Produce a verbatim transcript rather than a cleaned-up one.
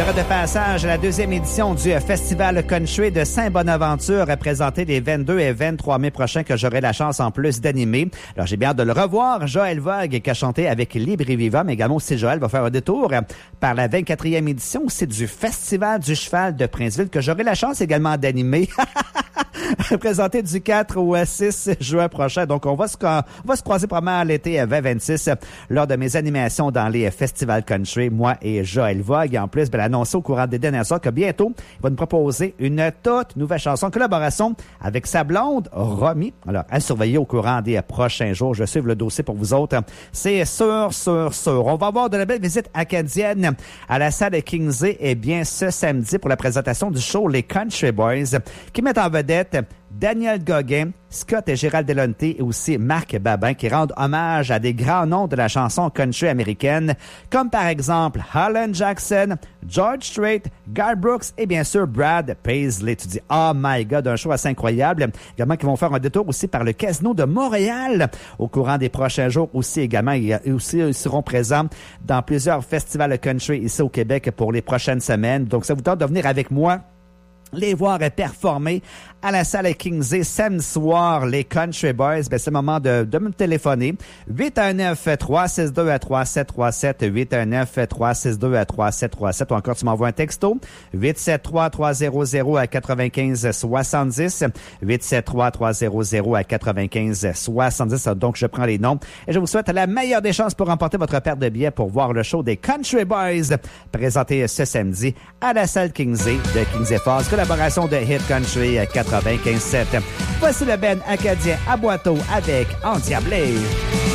serai de passage à la deuxième édition du Festival Country de Saint-Bonaventure, présenté les vingt-deux et vingt-trois mai prochains, que j'aurai la chance en plus d'animer. Alors, j'ai bien hâte de le revoir. Joël Vogue, qui a chanté avec Libre et Viva, mais également aussi Joël va faire un détour par la vingt-quatrième édition aussi du Festival du Cheval de Princeville, que j'aurai la chance également d'animer. Présenté du quatre au six juin prochain. Donc, on va se, on va se croiser probablement l'été vingt vingt-six lors de mes animations dans les festivals country, moi et Joël Vogue. Et en plus, ben, l'annoncer au courant des dernières heures que bientôt, il va nous proposer une toute nouvelle chanson en collaboration avec sa blonde, Romy. Alors, à surveiller au courant des prochains jours. Je vais suivre le dossier pour vous autres. C'est sûr, sûr, sûr. On va avoir de la belle visite acadienne à la salle de Kingsey, eh bien, ce samedi pour la présentation du show Les Country Boys, qui mettent en vedette Daniel Gauguin, Scott et Gérald Delonte et aussi Marc Babin, qui rendent hommage à des grands noms de la chanson country américaine, comme par exemple Alan Jackson, George Strait, Garth Brooks et bien sûr Brad Paisley. Tu dis, oh my God, un show assez incroyable. Également, qui vont faire un détour aussi par le Casino de Montréal au courant des prochains jours aussi également. Et aussi, ils seront présents dans plusieurs festivals country ici au Québec pour les prochaines semaines. Donc, ça vous tente de venir avec moi les voir performer à la salle Kingsey samedi soir, les Country Boys. Ben, c'est le moment de, de me téléphoner. huit un neuf, trois six deux, trois sept trois sept, huit un neuf, trois six deux, trois sept trois sept, ou encore tu m'envoies un texto, huit sept trois, trois zéro zéro à quatre-vingt-quinze soixante-dix, huit sept trois, trois zéro zéro à quatre-vingt-quinze soixante-dix. Donc, je prends les noms et je vous souhaite la meilleure des chances pour remporter votre paire de billets pour voir le show des Country Boys présenté ce samedi à la salle Kingsey de Kingsey Falls. Collaboration de Hit Country quatre-vingt-quinze sept. Voici le band acadien à Boiteau avec Endiablé.